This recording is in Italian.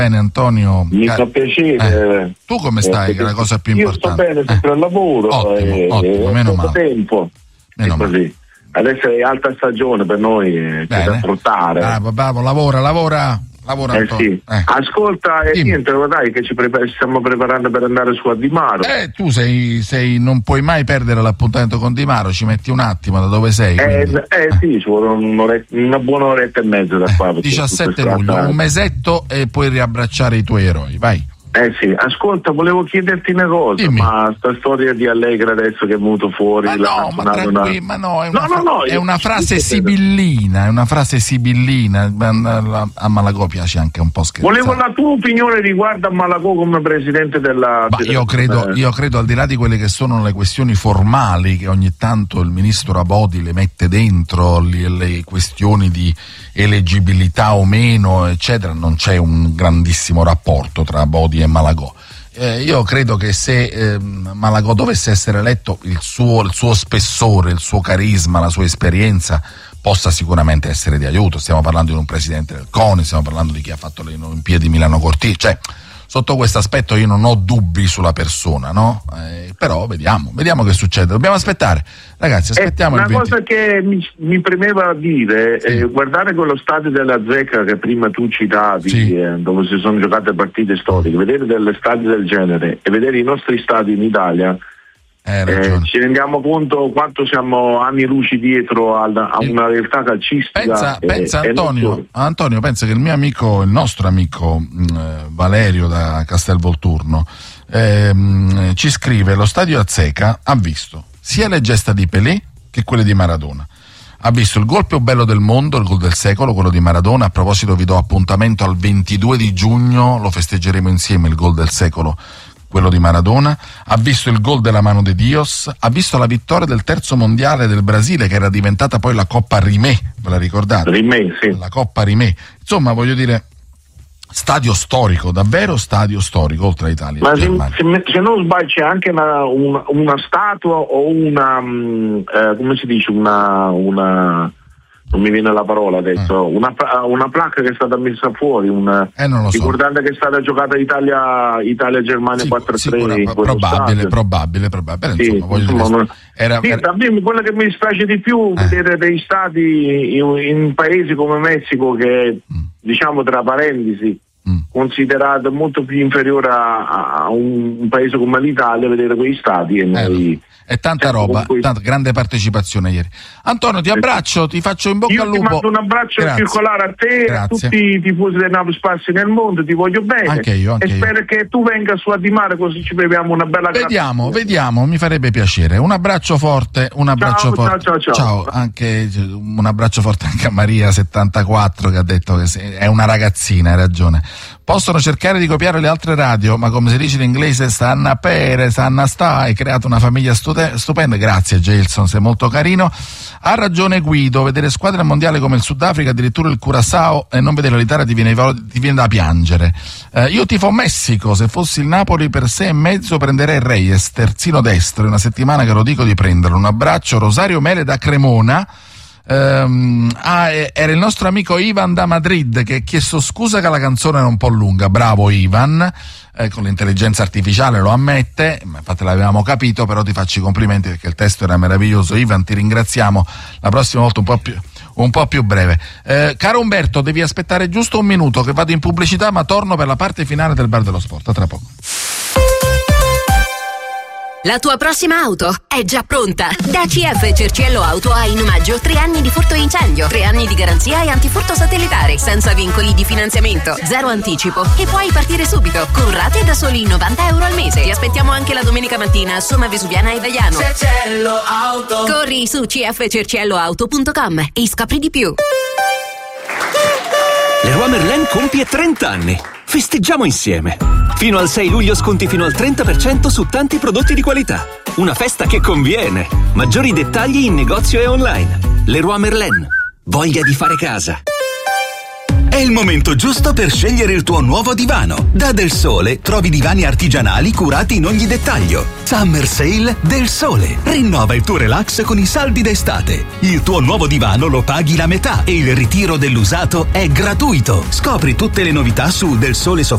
Bene Antonio. Mi fa piacere. Tu come stai? Che è la cosa più importante. Io sto bene, sempre al lavoro. Ottimo, meno male. Tempo. Meno male. Adesso è alta stagione per noi, c'è da affrontare. Bravo, lavora. Sì. Ascolta, niente, dai, che stiamo preparando per andare su a Di Maro. Tu sei non puoi mai perdere l'appuntamento con Di Maro, ci metti un attimo da dove sei. Sì, ci vuole una buona oretta e mezza da qua. 17 luglio, un mesetto e puoi riabbracciare i tuoi eroi, vai. Sì, ascolta, volevo chiederti una cosa. Dimmi. Ma sta storia di Allegra adesso che è venuto fuori, è una frase sibillina, a Malagò piace anche un po' scherzare. Volevo la tua opinione riguardo a Malagò come presidente della... Io credo, al di là di quelle che sono le questioni formali che ogni tanto il ministro Abodi le mette dentro, le questioni di eleggibilità o meno, eccetera, non c'è un grandissimo rapporto tra Abodi e Malagò. Io credo che se Malagò dovesse essere eletto, il suo spessore, il suo carisma, la sua esperienza possa sicuramente essere di aiuto. Stiamo parlando di un presidente del CONI, stiamo parlando di chi ha fatto le Olimpiadi Milano Cortina, cioè sotto questo aspetto io non ho dubbi sulla persona, no? Però vediamo che succede. Dobbiamo aspettare, ragazzi, aspettiamo il 20. Una cosa che mi premeva dire, guardare quello stadio della Zecca che prima tu citavi, dove si sono giocate partite storiche, vedere delle stadi del genere e vedere i nostri stadi in Italia, ci rendiamo conto quanto siamo anni luci dietro a una realtà calcistica. Pensa Antonio, pensa che il nostro amico Valerio da Castelvolturno ci scrive: lo stadio Azteca ha visto sia le gesta di Pelé che quelle di Maradona, ha visto il gol più bello del mondo, il gol del secolo, quello di Maradona. A proposito vi do appuntamento al 22 di giugno, lo festeggeremo insieme, il gol del secolo, quello di Maradona. Ha visto il gol della mano di Dios, ha visto la vittoria del terzo mondiale del Brasile, che era diventata poi la Coppa Rimé, ve la ricordate? Rimé, sì. La Coppa Rimé. Insomma, voglio dire, stadio storico, davvero stadio storico, oltre all'Italia. Ma se non sbaglio c'è anche una statua o una come si dice, una non mi viene la parola adesso, una placca che è stata messa fuori, non lo so. Ricordando che è stata giocata Italia-Germania 4-3. Probabile. Insomma, a me quello che mi dispiace di più vedere dei stati in paesi come Messico, che diciamo tra parentesi considerato molto più inferiore a un paese come l'Italia, vedere quei stati e noi è tanta roba, tanta grande partecipazione ieri. Antonio, ti abbraccio, ti faccio in bocca al lupo. Io ti mando un abbraccio circolare a te, a tutti i tifosi del Napoli Spassi nel mondo, ti voglio bene. Anche io. Spero che tu venga su a Di Mare, così ci beviamo una bella Vediamo, mi farebbe piacere. Un abbraccio forte, ciao. Anche un abbraccio forte anche a Maria 74, che ha detto che è una ragazzina, hai ragione. Possono cercare di copiare le altre radio, ma come si dice in inglese, stanno a sta, hai creato una famiglia stupenda. Grazie Gelson, sei molto carino. Ha ragione Guido, vedere squadre mondiali come il Sudafrica, addirittura il Curaçao, e non vedere l'Italia ti viene da piangere. Io tifo Messico, se fossi il Napoli per 6,5 prenderei Reyes, terzino destro, è una settimana che lo dico di prenderlo. Un abbraccio, Rosario Mele da Cremona. Era il nostro amico Ivan da Madrid che ha chiesto scusa che la canzone era un po' lunga. Bravo Ivan, con l'intelligenza artificiale lo ammette, infatti l'avevamo capito, però ti faccio i complimenti perché il testo era meraviglioso. Ivan, ti ringraziamo, la prossima volta un po' più breve. Caro Umberto, devi aspettare giusto un minuto che vado in pubblicità, ma torno per la parte finale del Bar dello Sport. A tra poco. La tua prossima auto è già pronta. Da CF Cerciello Auto hai in omaggio 3 anni di furto e incendio, 3 anni di garanzia e antifurto satellitare, senza vincoli di finanziamento, 0 anticipo e puoi partire subito con rate da soli €90 al mese. Ti aspettiamo anche la domenica mattina a Somma Vesuviana e Vaiano. Cerciello Auto. Corri su cfcercielloauto.com e scopri di più. Leroy Merlin compie 30 anni. Festeggiamo insieme. Fino al 6 luglio sconti fino al 30% su tanti prodotti di qualità. Una festa che conviene. Maggiori dettagli in negozio e online. Leroy Merlin. Voglia di fare casa. È il momento giusto per scegliere il tuo nuovo divano. Da Del Sole trovi divani artigianali curati in ogni dettaglio. Summer Sale Del Sole. Rinnova il tuo relax con i saldi d'estate. Il tuo nuovo divano lo paghi la metà e il ritiro dell'usato è gratuito. Scopri tutte le novità su delsolesofà.it.